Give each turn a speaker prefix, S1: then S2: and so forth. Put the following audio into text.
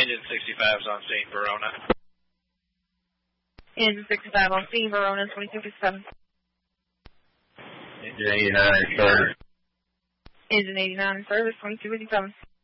S1: Engine 65 is on scene, Verona.
S2: Engine 65 on scene, Verona, 2257.
S3: Engine 89 in service.
S2: Engine 89 in service, 2257.